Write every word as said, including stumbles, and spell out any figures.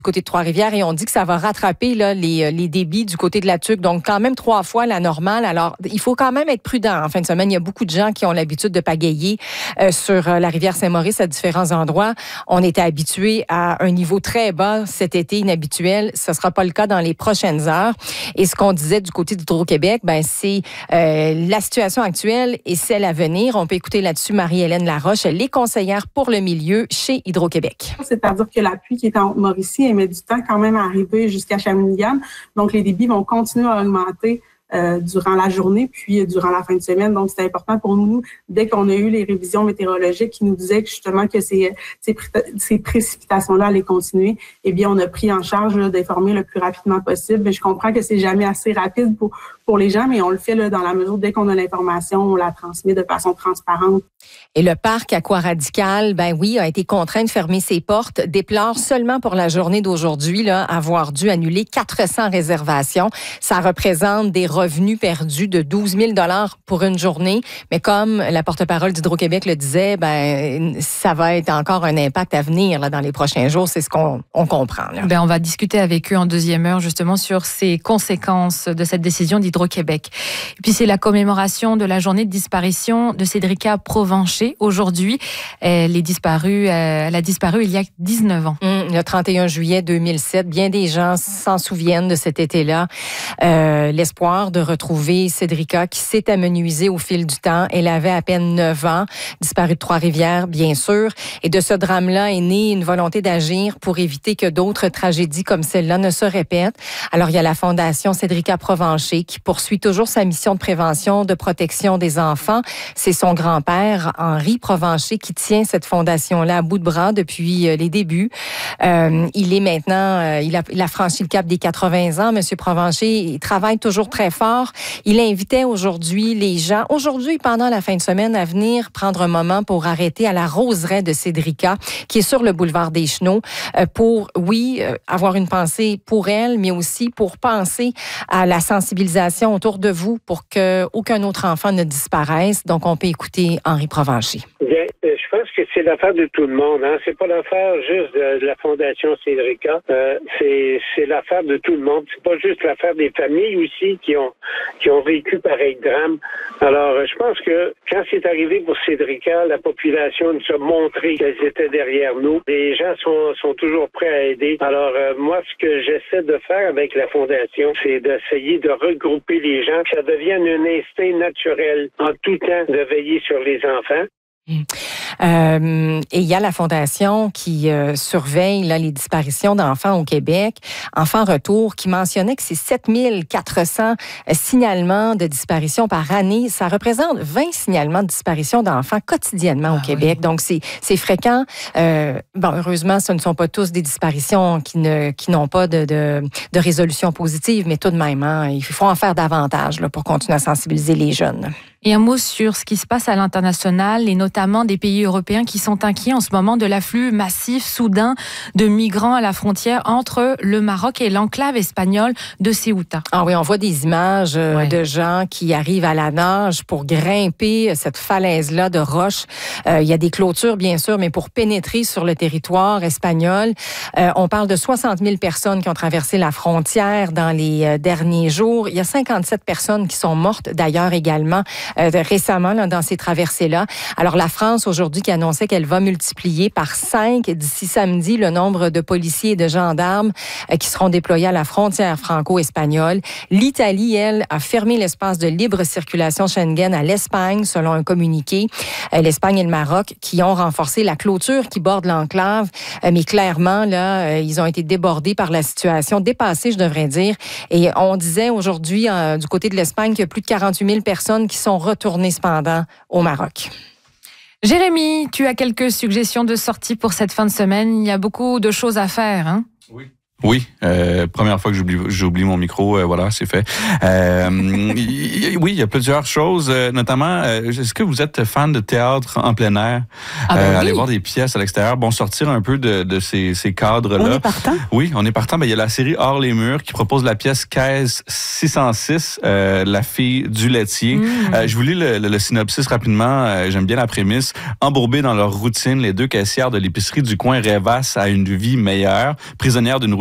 côté de Trois-Rivières et on dit que ça va rattraper là, les, les débits du côté de la Tuque. Donc, quand même trois fois la normale. Alors, il faut quand même être prudent. En fin de semaine, il y a beaucoup de gens qui ont l'habitude de pagayer euh, sur euh, la rivière Saint-Maurice à différents endroits. On était habitué à un niveau très bas cet été, inhabituel. Ce ne sera pas le cas dans les prochaines heures. Et ce qu'on disait du côté d'Hydro-Québec, ben, c'est euh, la situation actuelle et celle à venir. On peut écouter là-dessus Marie-Hélène Laroche, elle est conseillère pour le milieu chez Hydro-Québec. C'est-à-dire que la pluie qui est en Mauricie, elle met du temps quand même à arriver jusqu'à Shawinigan. Donc, les débits vont continuer à augmenter euh, durant la journée puis durant la fin de semaine. Donc, c'est important pour nous, dès qu'on a eu les révisions météorologiques qui nous disaient que justement que ces, ces, ces précipitations-là allaient continuer, eh bien, on a pris en charge là, d'informer le plus rapidement possible. Mais je comprends que c'est jamais assez rapide pour, pour les gens, mais on le fait là, dans la mesure, dès qu'on a l'information, on la transmet de façon transparente. Et le parc Aquaradical, ben oui, a été contraint de fermer ses portes, déplore seulement pour la journée d'aujourd'hui là, avoir dû annuler quatre cents réservations. Ça représente des revenus perdus de douze mille dollars pour une journée. Mais comme la porte-parole d'Hydro-Québec le disait, ben ça va être encore un impact à venir là, dans les prochains jours. C'est ce qu'on on comprend. Là. Ben, on va discuter avec eux en deuxième heure justement sur ces conséquences de cette décision d'Hydro-Québec. Et puis c'est la commémoration de la journée de disparition de Cédrica Provencher. Aujourd'hui, elle est disparue, elle a disparu il y a dix-neuf ans. Mmh, le trente et un juillet deux mille sept, bien des gens s'en souviennent de cet été-là. Euh, l'espoir de retrouver Cédrica qui s'est amenuisée au fil du temps. Elle avait à peine neuf ans, disparue de Trois-Rivières, bien sûr. Et de ce drame-là est née une volonté d'agir pour éviter que d'autres tragédies comme celle-là ne se répètent. Alors, il y a la Fondation Cédrica Provencher qui poursuit toujours sa mission de prévention, de protection des enfants. C'est son grand-père, Henri Provencher, qui tient cette fondation-là à bout de bras depuis les débuts. Euh, il est maintenant, euh, il, a, il a franchi le cap des quatre-vingts ans, Monsieur Provencher. Il travaille toujours très fort. Il invitait aujourd'hui les gens, aujourd'hui pendant la fin de semaine, à venir prendre un moment pour arrêter à la roseraie de Cédrica, qui est sur le boulevard des Chenaux, euh, pour, oui, euh, avoir une pensée pour elle, mais aussi pour penser à la sensibilisation autour de vous pour qu'aucun autre enfant ne disparaisse. Donc, on peut écouter Henri Provencher. Bien, je pense que c'est l'affaire de tout le monde. Hein. C'est pas l'affaire juste de, de la Fondation Cédrica. Euh, c'est, c'est l'affaire de tout le monde. C'est pas juste l'affaire des familles aussi qui ont qui ont vécu pareil drame. Alors, je pense que quand c'est arrivé pour Cédrica, la population nous a montré qu'elles étaient derrière nous. Les gens sont sont toujours prêts à aider. Alors, euh, moi, ce que j'essaie de faire avec la Fondation, c'est d'essayer de regrouper les gens, que ça devienne un instinct naturel en tout temps de veiller sur les enfants. Euh, et il y a la Fondation qui euh, surveille là, les disparitions d'enfants au Québec, Enfants Retour, qui mentionnait que c'est sept mille quatre cents signalements de disparition par année. Ça représente vingt signalements de disparition d'enfants quotidiennement au ah, Québec. Oui. Donc, c'est, c'est fréquent. Euh, bon, heureusement, ce ne sont pas tous des disparitions qui, ne, qui n'ont pas de, de, de résolution positive, mais tout de même, hein, il faut en faire davantage là, pour continuer à sensibiliser les jeunes. Et un mot sur ce qui se passe à l'international et notamment des pays européens qui sont inquiets en ce moment de l'afflux massif, soudain, de migrants à la frontière entre le Maroc et l'enclave espagnole de Ceuta. Ah oui, on voit des images euh, ouais. de gens qui arrivent à la nage pour grimper cette falaise-là de roches. Euh, il y a des clôtures, bien sûr, mais pour pénétrer sur le territoire espagnol, euh, on parle de soixante mille personnes qui ont traversé la frontière dans les euh, derniers jours. Il y a cinquante-sept personnes qui sont mortes, d'ailleurs, également, Euh, récemment là, dans ces traversées-là. Alors, la France, aujourd'hui, qui annonçait qu'elle va multiplier par cinq d'ici samedi le nombre de policiers et de gendarmes euh, qui seront déployés à la frontière franco-espagnole. L'Italie, elle, a fermé l'espace de libre circulation Schengen à l'Espagne, selon un communiqué. Euh, L'Espagne et le Maroc qui ont renforcé la clôture qui borde l'enclave. Euh, mais clairement, là, euh, ils ont été débordés par la situation, dépassés, je devrais dire. Et on disait aujourd'hui, euh, du côté de l'Espagne, qu'il y a plus de quarante-huit mille personnes qui sont retourner cependant au Maroc. Jérémy, tu as quelques suggestions de sortie pour cette fin de semaine. Il y a beaucoup de choses à faire. Hein? Oui. Oui, euh, première fois que j'oublie, j'oublie mon micro, euh, voilà, c'est fait. Euh, y, oui, il y a plusieurs choses, euh, notamment, euh, est-ce que vous êtes fan de théâtre en plein air? Ah ben euh, oui. Aller voir des pièces à l'extérieur, bon, sortir un peu de, de ces, ces cadres-là. On est partant? Oui, on est partant. Ben, il y a la série Hors les murs qui propose la pièce Caisse six cent six, euh, La fille du laitier. Mmh. Euh, je vous lis le, le, le synopsis rapidement, euh, j'aime bien la prémisse. Embourbées dans leur routine, les deux caissières de l'épicerie du coin rêvassent à une vie meilleure, prisonnières d'une